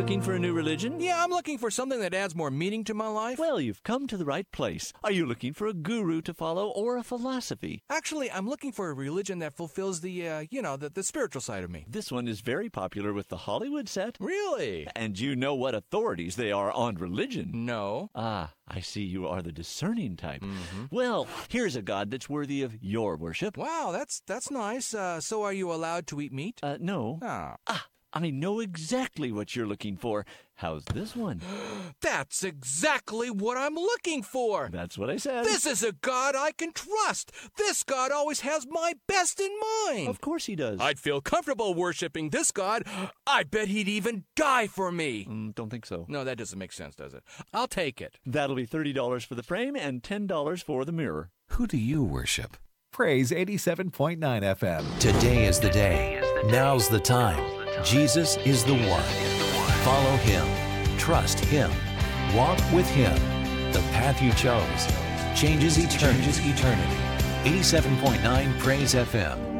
looking for a new religion? Yeah, I'm looking for something that adds more meaning to my life. Well, you've come to the right place. Are you looking for a guru to follow or a philosophy? Actually, I'm looking for a religion that fulfills the spiritual side of me. This one is very popular with the Hollywood set. Really? And you know what authorities they are on religion. No. Ah, I see you are the discerning type. Mm-hmm. Well, here's a God that's worthy of your worship. Wow, that's nice. So are you allowed to eat meat? No. Ah. I know exactly what you're looking for. How's this one? That's exactly what I'm looking for. That's what I said. This is a God I can trust. This God always has my best in mind. Of course he does. I'd feel comfortable worshiping this God. I bet he'd even die for me. Don't think so. No, that doesn't make sense, does it? I'll take it. That'll be $30 for the frame and $10 for the mirror. Who do you worship? Praise 87.9 FM. Today is the day. Now's the time. Jesus is the one. Follow him. Trust him. Walk with him. The path you chose changes eternity. 87.9 Praise FM.